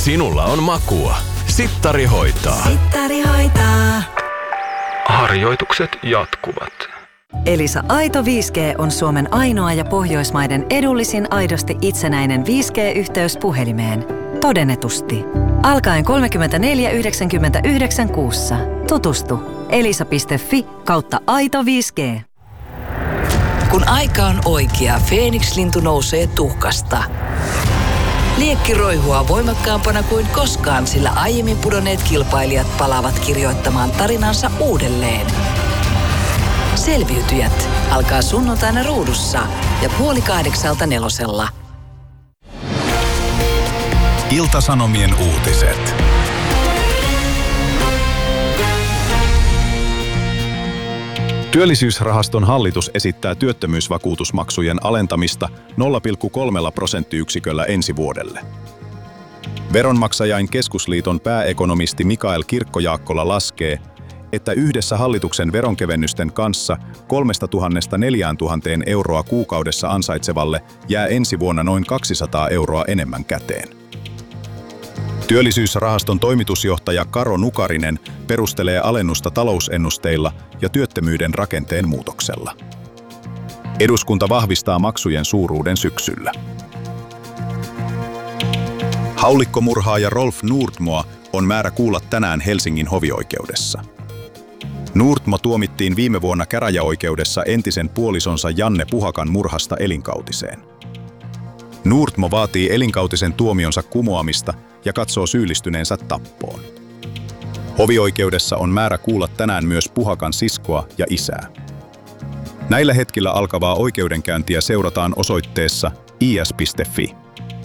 Sinulla on makua. Sittari hoitaa. Sittari hoitaa. Harjoitukset jatkuvat. Elisa Aito 5G on Suomen ainoa ja Pohjoismaiden edullisin aidosti itsenäinen 5G-yhteys puhelimeen. Todennetusti. Alkaen 34,99 kuussa. Tutustu elisa.fi/aito 5G. Kun aika on oikea, Feeniks-lintu nousee tuhkasta. Liekki roihua voimakkaampana kuin koskaan, sillä aiemmin pudonneet kilpailijat palaavat kirjoittamaan tarinansa uudelleen. Selviytyjät alkaa sunnuntaina Ruudussa ja 7:30 Nelosella. Ilta-Sanomien uutiset. Työllisyysrahaston hallitus esittää työttömyysvakuutusmaksujen alentamista 0,3 prosenttiyksiköllä ensi vuodelle. Veronmaksajain keskusliiton pääekonomisti Mikael Kirkko-Jaakkola laskee, että yhdessä hallituksen veronkevennysten kanssa 3 000–4 000 euroa kuukaudessa ansaitsevalle jää ensi vuonna noin 200 euroa enemmän käteen. Työllisyysrahaston toimitusjohtaja Karo Nukarinen perustelee alennusta talousennusteilla ja työttömyyden rakenteen muutoksella. Eduskunta vahvistaa maksujen suuruuden syksyllä. Haulikkomurhaaja Rolf Nordmoa on määrä kuulla tänään Helsingin hovioikeudessa. Nordmo tuomittiin viime vuonna käräjäoikeudessa entisen puolisonsa Janne Puhakan murhasta elinkautiseen. Nordmo vaatii elinkautisen tuomionsa kumoamista ja katsoo syyllistyneensä tappoon. Hovioikeudessa on määrä kuulla tänään myös Puhakan siskoa ja isää. Näillä hetkillä alkavaa oikeudenkäyntiä seurataan osoitteessa is.fi.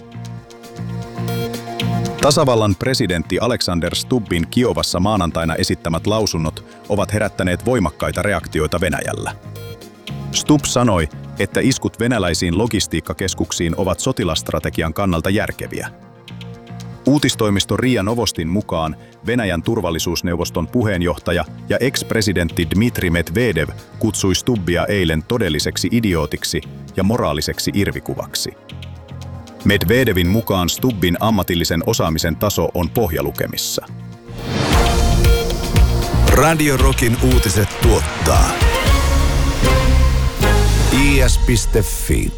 Tasavallan presidentti Alexander Stubbin Kiovassa maanantaina esittämät lausunnot ovat herättäneet voimakkaita reaktioita Venäjällä. Stubb sanoi, että iskut venäläisiin logistiikkakeskuksiin ovat sotilasstrategian kannalta järkeviä. Uutistoimisto RIA Novostin mukaan Venäjän turvallisuusneuvoston puheenjohtaja ja ex-presidentti Dmitri Medvedev kutsui Stubbia eilen todelliseksi idiootiksi ja moraaliseksi irvikuvaksi. Medvedevin mukaan Stubbin ammatillisen osaamisen taso on pohjalukemissa. Radio Rockin uutiset tuottaa is.fi.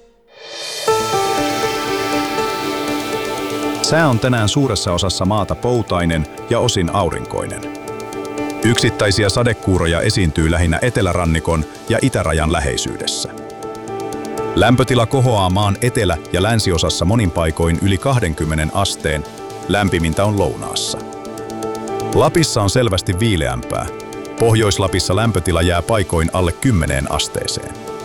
Sää on tänään suuressa osassa maata poutainen ja osin aurinkoinen. Yksittäisiä sadekuuroja esiintyy lähinnä etelärannikon ja itärajan läheisyydessä. Lämpötila kohoaa maan etelä- ja länsiosassa monin paikoin yli 20 asteen, lämpimintä on lounaassa. Lapissa on selvästi viileämpää. Pohjois-Lapissa lämpötila jää paikoin alle 10 asteeseen.